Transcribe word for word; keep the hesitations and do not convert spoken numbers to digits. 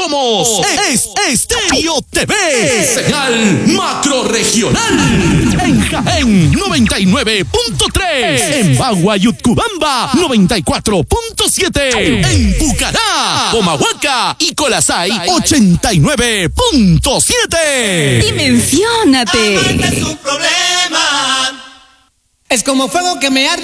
somos Es Estéreo T V, señal macroregional. En Jaén, noventa y nueve punto tres. En Bagua y Utcubamba, noventa y cuatro punto siete. En Pucará, Comahuaca y Colasay, ochenta y nueve punto siete. Dimensiónate. Amarte es un problema. Es como fuego que me arde.